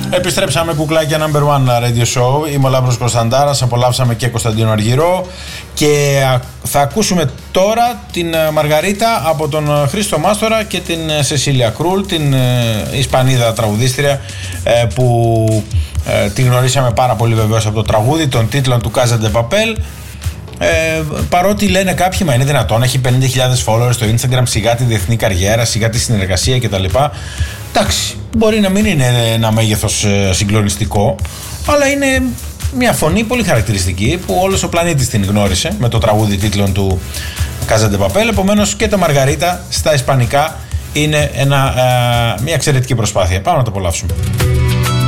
Επιστρέψαμε κουκλάκια number one radio show. Είμαι ο Λάμπρος Κωνσταντάρας. Απολαύσαμε και Κωνσταντίνο Αργυρό. Και θα ακούσουμε τώρα την Μαργαρίτα από τον Χρήστο Μάστορα και την Σεσίλια Κρούλ, την Ισπανίδα τραγουδίστρια που την γνωρίσαμε πάρα πολύ βεβαίως από το τραγούδι των τίτλων του Casa de Papel. Παρότι λένε κάποιοι, μα είναι δυνατόν, έχει 50.000 followers στο Instagram, σιγά τη διεθνή καριέρα, σιγά τη συνεργασία κτλ. Εντάξει, μπορεί να μην είναι ένα μέγεθος συγκλονιστικό, αλλά είναι μια φωνή πολύ χαρακτηριστική που όλος ο πλανήτης την γνώρισε με το τραγούδι τίτλων του Casa de Papel. Επομένως και το Μαργαρίτα στα ισπανικά είναι μια εξαιρετική προσπάθεια. Πάμε να το απολαύσουμε.